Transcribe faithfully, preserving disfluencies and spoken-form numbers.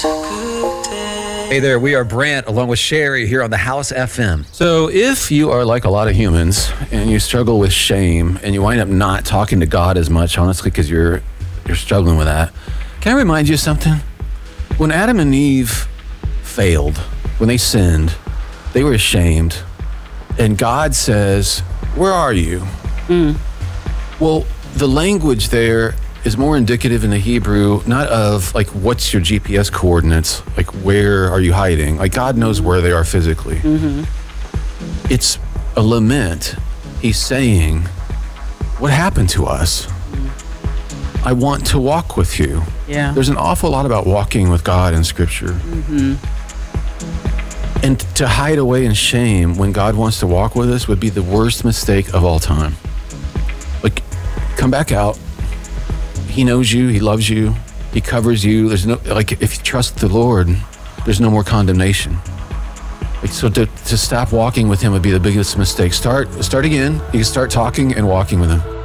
Hey there, we are Brant along with Sherry here on the House F M. So if you are like a lot of humans and you struggle with shame and you wind up not talking to God as much, honestly, because you're you're struggling with that, can I remind you of something? When Adam and Eve failed, when they sinned, they were ashamed. And God says, where are you? Mm. Well, the language there is more indicative in the Hebrew, not of like, what's your G P S coordinates? Like, where are you hiding? Like, God knows where they are physically. Mm-hmm. It's a lament. He's saying, what happened to us? Mm. I want to walk with you. Yeah. There's an awful lot about walking with God in Scripture. Mm-hmm. And to hide away in shame when God wants to walk with us would be the worst mistake of all time. Like, come back out. He knows you. He loves you. He covers you. There's no, like, if you trust the Lord, there's no more condemnation. Like, so to, to stop walking with him would be the biggest mistake. Start, start again. You can start talking and walking with him.